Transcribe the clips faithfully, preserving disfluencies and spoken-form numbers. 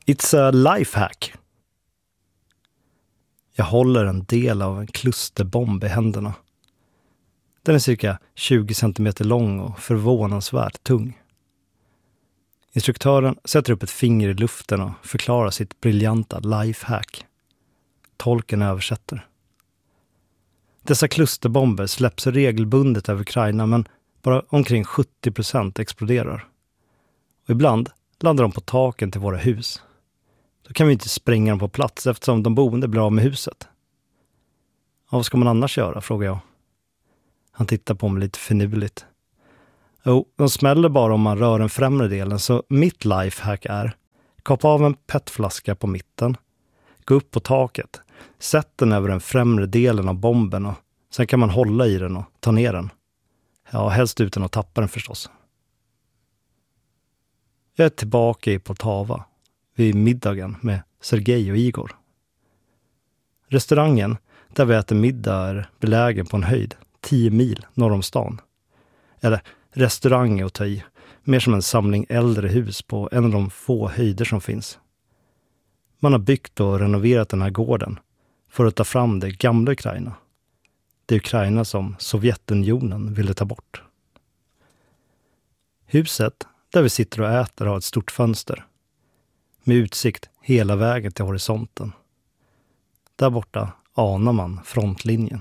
It's a lifehack. Jag håller en del av en klusterbomb i händerna. Den är cirka tjugo centimeter lång och förvånansvärt tung. Instruktören sätter upp ett finger i luften och förklarar sitt briljanta lifehack. Tolken översätter. Dessa klusterbomber släpps regelbundet över Ukraina, men bara omkring sjuttio procent exploderar. Och ibland landar de på taken till våra hus. Då kan vi inte spränga dem på plats eftersom de boende blir av med huset. Ja, vad ska man annars göra, frågar jag. Han tittar på mig lite finurligt. Jo, de smäller bara om man rör den främre delen, så mitt lifehack är: kapa av en petflaska på mitten, gå upp på taket, sätt den över den främre delen av bomben och sen kan man hålla i den och ta ner den. Ja, helst utan att tappa den förstås. Jag är tillbaka i Poltava vid middagen med Sergej och Igor. Restaurangen där vi äter middag är belägen på en höjd tio mil norr om stan. Eller restaurang är att ta i, mer som en samling äldre hus på en av de få höjder som finns. Man har byggt och renoverat den här gården för att ta fram det gamla Ukraina. Det Ukraina som Sovjetunionen ville ta bort. Huset där vi sitter och äter har ett stort fönster med utsikt hela vägen till horisonten. Där borta anar man frontlinjen.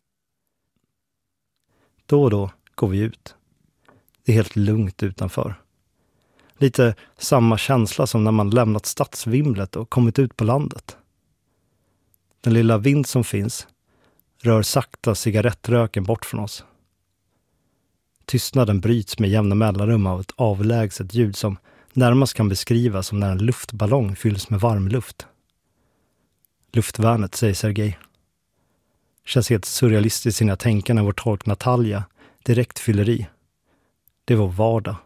Då och då går vi ut. Det är helt lugnt utanför. Lite samma känsla som när man lämnat stadsvimlet och kommit ut på landet. Den lilla vind som finns rör sakta cigarettröken bort från oss. Tystnaden bryts med jämna mellanrum av ett avlägset ljud som närmast kan beskrivas som när en luftballong fylls med varm luft. Luftvärnet, säger Sergej. Känns helt surrealistiskt när jag tänker när vår tolk Natalia direkt fyller i. Det var vardag.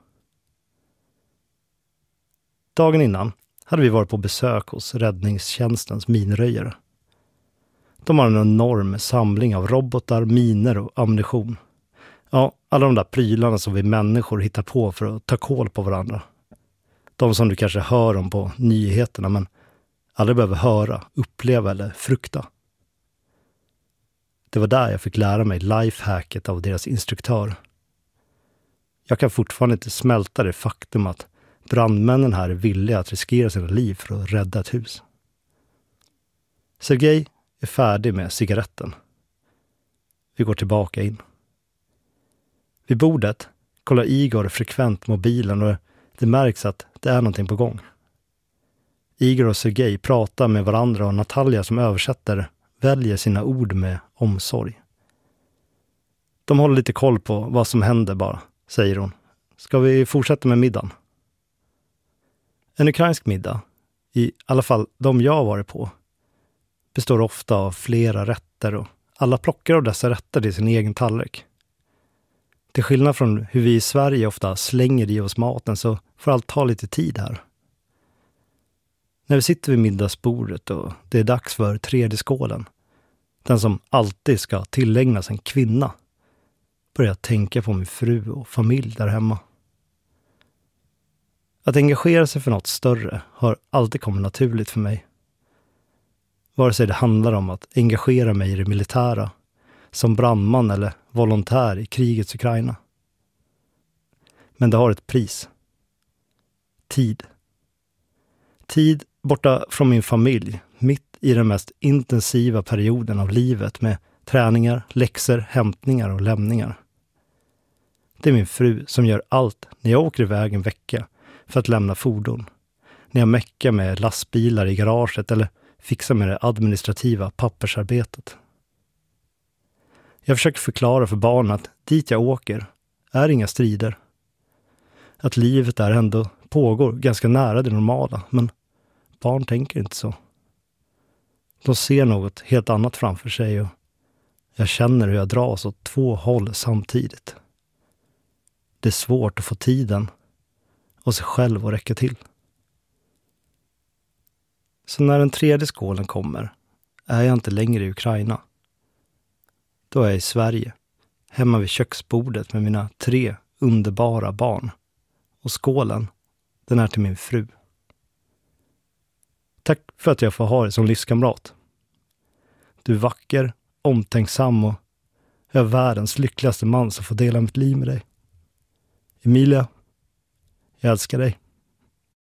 Dagen innan hade vi varit på besök hos räddningstjänstens minröjare. De har en enorm samling av robotar, miner och ammunition. Ja, alla de där prylarna som vi människor hittar på för att ta kål på varandra. De som du kanske hör om på nyheterna men aldrig behöver höra, uppleva eller frukta. Det var där jag fick lära mig lifehacket av deras instruktör. Jag kan fortfarande inte smälta det faktum att brandmännen här är villiga att riskera sina liv för att rädda ett hus. Sergej är färdig med cigaretten. Vi går tillbaka in. Vid bordet kollar Igor frekvent mobilen och det märks att det är någonting på gång. Igor och Sergej pratar med varandra och Natalia som översätter väljer sina ord med omsorg. De håller lite koll på vad som händer bara, säger hon. Ska vi fortsätta med middagen? En ukrainsk middag, i alla fall de jag har varit på, består ofta av flera rätter och alla plockar av dessa rätter till sin egen tallrik. Till skillnad från hur vi i Sverige ofta slänger i oss maten så får allt ta lite tid här. När vi sitter vid middagsbordet och det är dags för tredje skålen, den som alltid ska tillägnas en kvinna, börjar jag tänka på min fru och familj där hemma. Att engagera sig för något större har alltid kommit naturligt för mig. Vare sig det handlar om att engagera mig i det militära, som brandman eller volontär i krigets Ukraina. Men det har ett pris. Tid. Tid borta från min familj, mitt i den mest intensiva perioden av livet med träningar, läxor, hämtningar och lämningar. Det är min fru som gör allt när jag åker iväg en vecka för att lämna fordon. När jag mäckar med lastbilar i garaget eller fixar med det administrativa pappersarbetet. Jag försöker förklara för barnen att dit jag åker är inga strider. Att livet där ändå pågår ganska nära det normala, men barn tänker inte så. De ser något helt annat framför sig och jag känner hur jag dras åt två håll samtidigt. Det är svårt att få tiden och sig själv att räcka till. Så när den tredje skålen kommer är jag inte längre i Ukraina. Då är jag i Sverige, hemma vid köksbordet med mina tre underbara barn. Och skålen, den är till min fru. Tack för att jag får ha dig som livskamrat. Du är vacker, omtänksam och jag är världens lyckligaste man som får dela mitt liv med dig. Emilia, jag älskar dig.